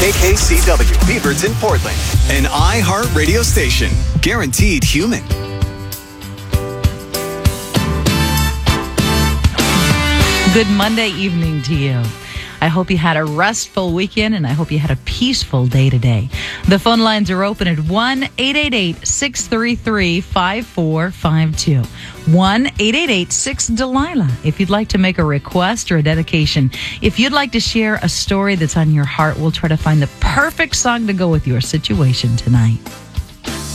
KKCW, Beaverton, Portland. An iHeart radio station. Guaranteed human. Good Monday evening to you. I hope you had a restful weekend, and I hope you had a peaceful day today. The phone lines are open at 1-888-633-5452. 1-888-6-DELILA. If you'd like to make a request or a dedication, if you'd like to share a story that's on your heart, we'll try to find the perfect song to go with your situation tonight.